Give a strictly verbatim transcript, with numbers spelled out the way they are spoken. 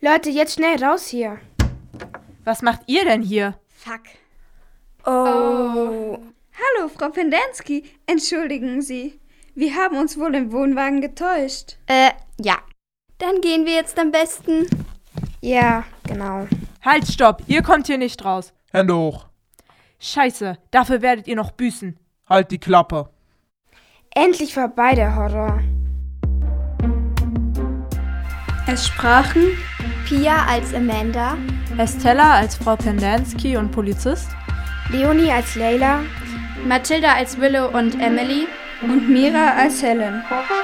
Leute, jetzt schnell raus hier. Was macht ihr denn hier? Fuck. Oh. oh. Hallo, Frau Pendenski. Entschuldigen Sie. Wir haben uns wohl im Wohnwagen getäuscht. Äh, ja. Dann gehen wir jetzt am besten. Ja, genau. Halt, stopp. Ihr kommt hier nicht raus. Hände hoch. Scheiße, dafür werdet ihr noch büßen. Halt die Klappe. Endlich vorbei, der Horror. Es sprachen Pia als Amanda, Estella als Frau Pendenski und Polizist, Leonie als Leila, Mathilda als Willow und Emily und Mira als Helen.